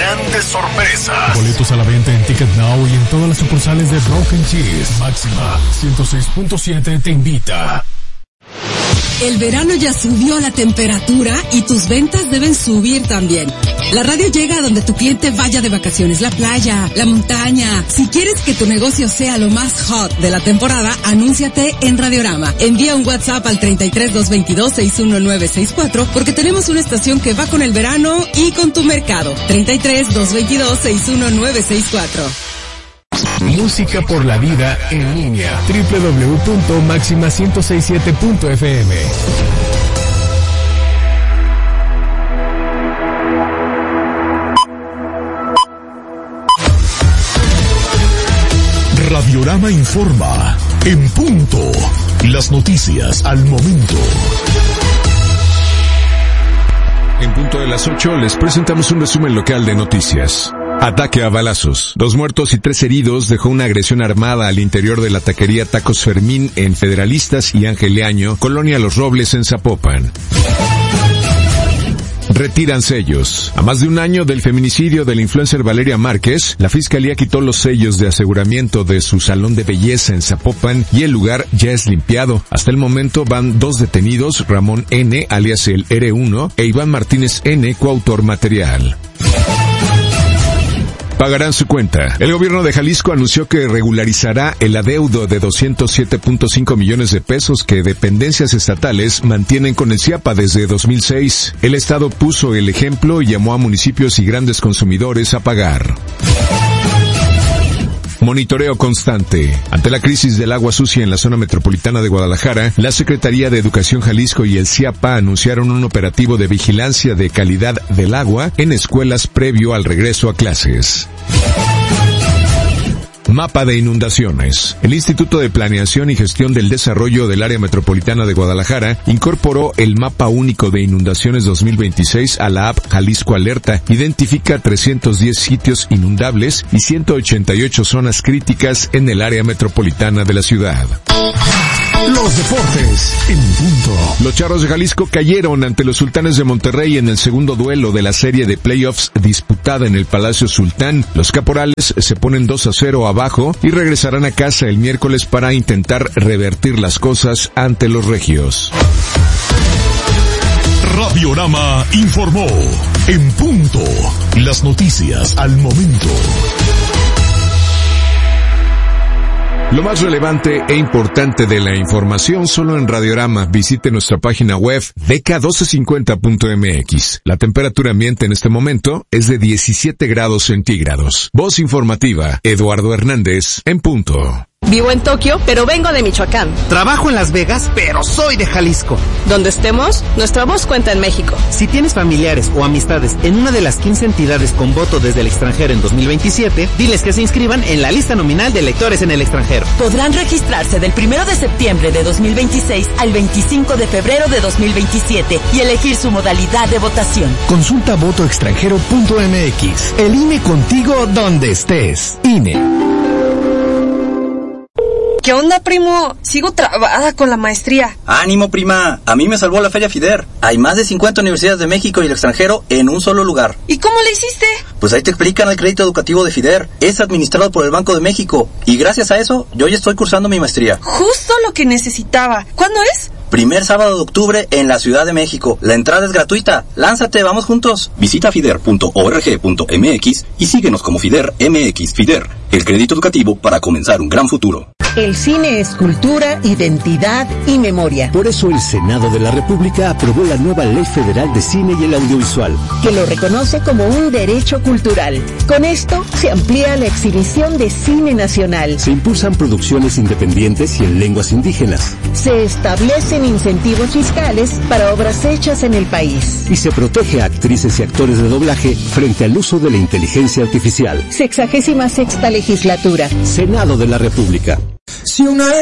grandes sorpresas. Boletos a la venta en Ticket Now y en todas las sucursales de Rock and Cheese. Máxima 106.7 te invita. El verano ya subió la temperatura y tus ventas deben subir también. La radio llega a donde tu cliente vaya de vacaciones, la playa, la montaña. Si quieres que tu negocio sea lo más hot de la temporada, anúnciate en Radiorama. Envía un WhatsApp al 33-222-61964 porque tenemos una estación que va con el verano y con tu mercado. 33-222-61964. Música por la vida en línea. www.maxima1067.fm. Radiorama informa. En punto. Las noticias al momento. En punto de las 8 les presentamos un resumen local de noticias. Ataque a balazos. 2 muertos y 3 heridos dejó una agresión armada al interior de la taquería Tacos Fermín en Federalistas y Ángel Leaño, Colonia Los Robles en Zapopan. Retiran sellos. A más de un año del feminicidio de la influencer Valeria Márquez, la Fiscalía quitó los sellos de aseguramiento de su salón de belleza en Zapopan y el lugar ya es limpiado. Hasta el momento van 2 detenidos, Ramón N., alias el R1, e Iván Martínez N., coautor material. Pagarán su cuenta. El gobierno de Jalisco anunció que regularizará el adeudo de 207.5 millones de pesos que dependencias estatales mantienen con el CIAPA desde 2006. El estado puso el ejemplo y llamó a municipios y grandes consumidores a pagar. Monitoreo constante. Ante la crisis del agua sucia en la zona metropolitana de Guadalajara, la Secretaría de Educación Jalisco y el CIAPA anunciaron un operativo de vigilancia de calidad del agua en escuelas previo al regreso a clases. Mapa de inundaciones. El Instituto de Planeación y Gestión del Desarrollo del Área Metropolitana de Guadalajara incorporó el Mapa Único de Inundaciones 2026 a la app Jalisco Alerta. Identifica 310 sitios inundables y 188 zonas críticas en el área metropolitana de la ciudad. Los deportes en punto. Los Charros de Jalisco cayeron ante los Sultanes de Monterrey en el segundo duelo de la serie de playoffs disputada en el Palacio Sultán. Los caporales se ponen 2-0 abajo y regresarán a casa el miércoles para intentar revertir las cosas ante los regios. Radiorama informó. En punto. Las noticias al momento. Lo más relevante e importante de la información solo en Radiorama. Visite nuestra página web dk1250.mx. La temperatura ambiente en este momento es de 17 grados centígrados. Voz informativa, Eduardo Hernández, en punto. Vivo en Tokio, pero vengo de Michoacán. Trabajo en Las Vegas, pero soy de Jalisco. Donde estemos, nuestra voz cuenta en México. Si tienes familiares o amistades en una de las 15 entidades con voto desde el extranjero en 2027, diles que se inscriban en la lista nominal de electores en el extranjero. Podrán registrarse del 1 de septiembre de 2026 al 25 de febrero de 2027 y elegir su modalidad de votación. Consulta votoextranjero.mx. El INE contigo donde estés. INE. ¿Qué onda, primo? Sigo trabada con la maestría. ¡Ánimo, prima! A mí me salvó la Feria FIDER. Hay más de 50 universidades de México y el extranjero en un solo lugar. ¿Y cómo le hiciste? Pues ahí te explican el crédito educativo de FIDER. Es administrado por el Banco de México. Y gracias a eso, yo ya estoy cursando mi maestría. Justo lo que necesitaba. ¿Cuándo es? Primer sábado de octubre en la Ciudad de México. La entrada es gratuita. Lánzate, vamos juntos. Visita fider.org.mx y síguenos como FIDER MX. FIDER, el crédito educativo para comenzar un gran futuro. El cine es cultura, identidad y memoria. Por eso el Senado de la República aprobó la nueva Ley Federal de Cine y el Audiovisual, que lo reconoce como un derecho cultural. Con esto se amplía la exhibición de cine nacional. Se impulsan producciones independientes y en lenguas indígenas. Se establecen incentivos fiscales para obras hechas en el país. Y se protege a actrices y actores de doblaje frente al uso de la inteligencia artificial. 66ª legislatura. Senado de la República. Si una